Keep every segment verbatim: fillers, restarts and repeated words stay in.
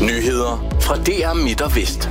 Nyheder fra D R Midt og Vest.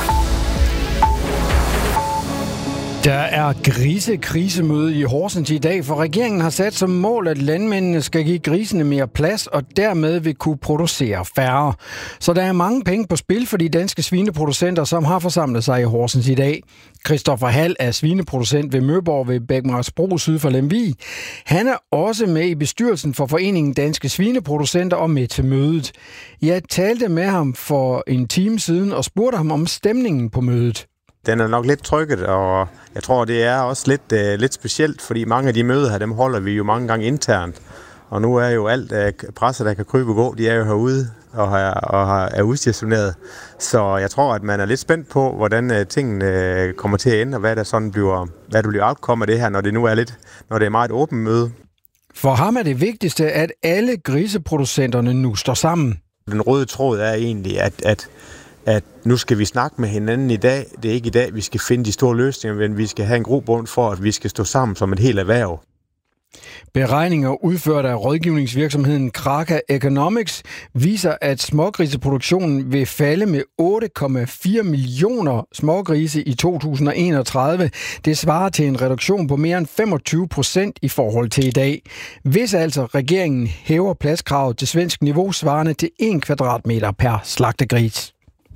Der er grisekrisemøde i Horsens i dag, for regeringen har sat som mål, at landmændene skal give grisene mere plads og dermed vil kunne producere færre. Så der er mange penge på spil for de danske svineproducenter, som har forsamlet sig i Horsens i dag. Christoffer Hall er svineproducent ved Møborg ved Bækmarksbro syd for Lemvig. Han er også med i bestyrelsen for Foreningen Danske Svineproducenter og med til mødet. Jeg talte med ham for en time siden og spurgte ham om stemningen på mødet. Den er nok lidt trykket, og jeg tror, det er også lidt, uh, lidt specielt, fordi mange af de møder her, dem holder vi jo mange gange internt. Og nu er jo alt uh, presse, der kan krybe og gå, de er jo herude og, har, og er udstationeret. Så jeg tror, at man er lidt spændt på, hvordan uh, tingene uh, kommer til at ende, og hvad der sådan bliver, hvad der bliver outcome af det her, når det nu er lidt, når det er meget åbent møde. For ham er det vigtigste, at alle griseproducenterne nu står sammen. Den røde tråd er egentlig, at, at at nu skal vi snakke med hinanden i dag. Det er ikke i dag, vi skal finde de store løsninger, men vi skal have en grobund for, at vi skal stå sammen som et helt erhverv. Beregninger udført af rådgivningsvirksomheden Kraka Economics viser, at smågriseproduktionen vil falde med otte komma fire millioner smågrise i to tusind og enogtredive. Det svarer til en reduktion på mere end femogtyve procent i forhold til i dag. Hvis altså regeringen hæver pladskravet til svensk niveau, svarende til en kvadratmeter per slagtegris.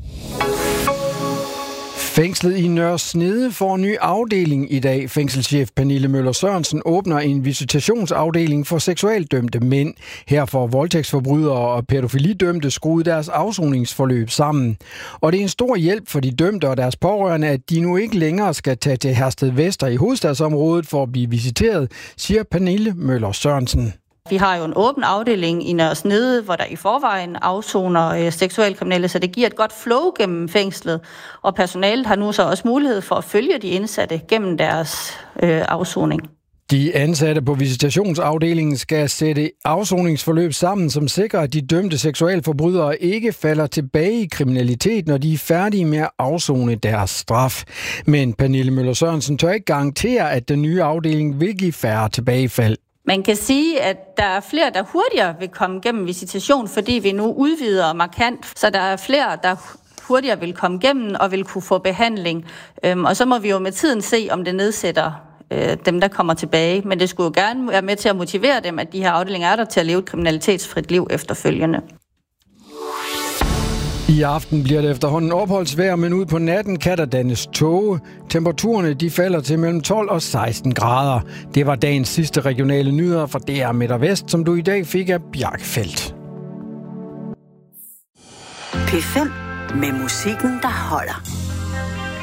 Fængslet i Nørre Snede får en ny afdeling i dag. Fængselschef Pernille Møller Sørensen åbner en visitationsafdeling for seksualdømte mænd. Her får voldtægtsforbrydere og pædofilidømte skruet deres afsoningsforløb sammen. Og det er en stor hjælp for de dømte og deres pårørende, at de nu ikke længere skal tage til Herstedvester i hovedstadsområdet for at blive visiteret, siger Pernille Møller Sørensen. Vi har jo en åben afdeling i Nørre Snede, hvor der i forvejen afsoner øh, seksualkriminelle, så det giver et godt flow gennem fængslet. Og personalet har nu så også mulighed for at følge de indsatte gennem deres øh, afsoning. De ansatte på visitationsafdelingen skal sætte afsoningsforløb sammen, som sikrer, at de dømte seksualforbrydere ikke falder tilbage i kriminalitet, når de er færdige med at afsone deres straf. Men Pernille Møller Sørensen tør ikke garantere, at den nye afdeling vil give færre tilbagefald. Man kan sige, at der er flere, der hurtigere vil komme gennem visitation, fordi vi nu udvider markant, så der er flere, der hurtigere vil komme gennem og vil kunne få behandling. Og så må vi jo med tiden se, om det nedsætter dem, der kommer tilbage. Men det skulle jo gerne være med til at motivere dem, at de her afdelinger er der til at leve et kriminalitetsfrit liv efterfølgende. I aften bliver det efterhånden opholdsvejr, men ud på natten kan der dannes tåge. Temperaturerne de falder til mellem tolv og seksten grader. Det var dagens sidste regionale nyheder fra D R Midt og Vest, som du i dag fik af Bjarkfeldt. P fem med musikken, der holder.